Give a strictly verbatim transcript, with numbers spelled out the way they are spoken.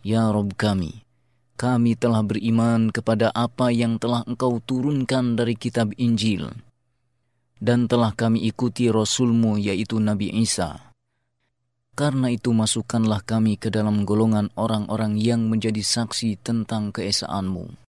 Ya Rabb kami, kami telah beriman kepada apa yang telah Engkau turunkan dari kitab Injil, dan telah kami ikuti Rasul-Mu yaitu Nabi Isa. Karena itu masukkanlah kami ke dalam golongan orang-orang yang menjadi saksi tentang keesaan-Mu.